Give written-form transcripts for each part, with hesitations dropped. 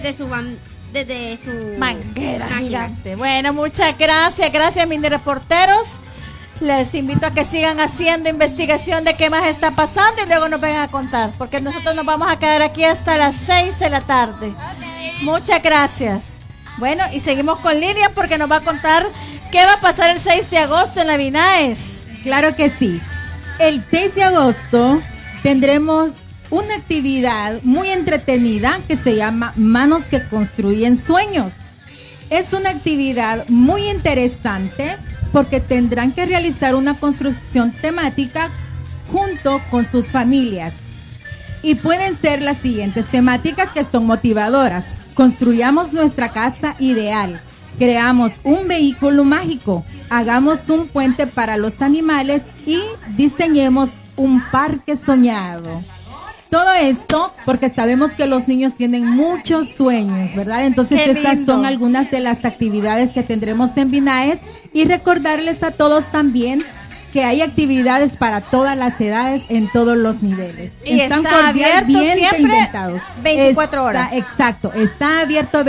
desde su manguera gigante. Bueno, muchas gracias. Gracias, mini reporteros. Les invito a que sigan haciendo investigación de qué más está pasando y luego nos vengan a contar, porque nosotros nos vamos a quedar aquí hasta las 6 de la tarde. Okay. Muchas gracias. Bueno, y seguimos con Lilian porque nos va a contar qué va a pasar el 6 de agosto en la Vinaes. Claro que sí. El 6 de agosto tendremos una actividad muy entretenida que se llama Manos que Construyen Sueños. Es una actividad muy interesante porque tendrán que realizar una construcción temática junto con sus familias. Y pueden ser las siguientes temáticas que son motivadoras. Construyamos nuestra casa ideal. Creamos un vehículo mágico. Hagamos un puente para los animales y diseñemos un parque soñado. Todo esto porque sabemos que los niños tienen muchos sueños, ¿verdad? Entonces estas son algunas de las actividades que tendremos en Vinaes y recordarles a todos también que hay actividades para todas las edades en todos los niveles. Y están cordialmente inventados. 24 horas. Exacto, está abierto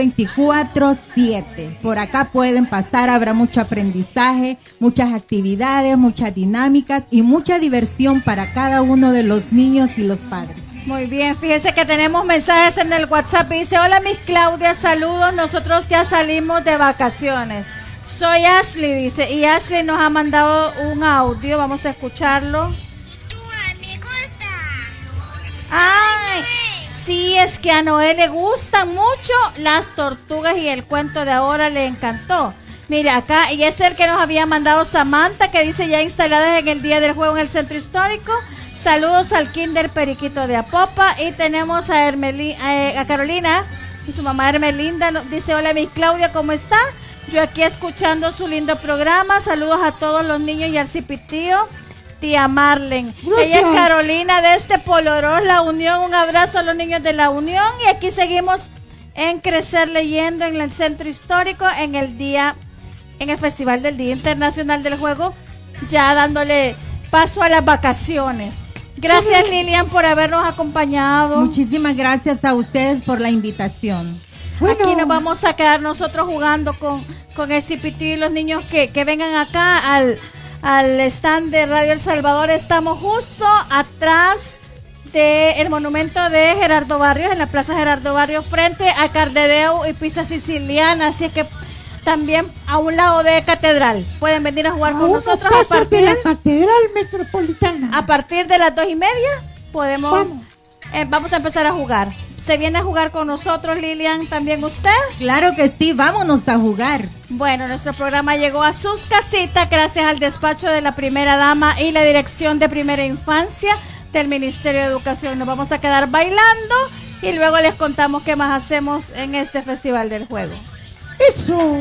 24/7. Por acá pueden pasar, habrá mucho aprendizaje, muchas actividades, muchas dinámicas y mucha diversión para cada uno de los niños y los padres. Muy bien, fíjense que tenemos mensajes en el WhatsApp. Dice, hola Miss Claudia, saludos, nosotros ya salimos de vacaciones. Soy Ashley, dice, y Ashley nos ha mandado un audio, vamos a escucharlo. Me gusta. Ay, sí, es que a Noé le gustan mucho las tortugas y el cuento de ahora le encantó. Mira acá, y es el que nos había mandado Samantha, que dice ya instaladas en el día del juego en el centro histórico. Saludos al Kinder Periquito de Apopa. Y tenemos a Carolina y su mamá Hermelinda. Dice, hola Miss Claudia, ¿cómo está? Yo aquí escuchando su lindo programa. Saludos a todos los niños y al cipitío, tía Marlen. Ella es Carolina de Polorós, La Unión. Un abrazo a los niños de La Unión. Y aquí seguimos en Crecer Leyendo en el centro histórico en el Festival del Día Internacional del Juego, ya dándole paso a las vacaciones. Gracias Lilian por habernos acompañado. Muchísimas gracias a ustedes por la invitación. Bueno. Aquí nos vamos a quedar nosotros jugando con el CPT y los niños que vengan acá al stand de Radio El Salvador. Estamos justo atrás del monumento de Gerardo Barrios, en la Plaza Gerardo Barrios, frente a Cardedeu y Pizza Siciliana. Así es que también a un lado de Catedral. Pueden venir a jugar con nosotros a partir de la Catedral Metropolitana. A partir de las 2:30 podemos vamos a empezar a jugar. ¿Se viene a jugar con nosotros, Lilian, también usted? Claro que sí, vámonos a jugar. Bueno, nuestro programa llegó a sus casitas gracias al despacho de la primera dama y la dirección de primera infancia del Ministerio de Educación. Nos vamos a quedar bailando y luego les contamos qué más hacemos en este Festival del Juego. Eso.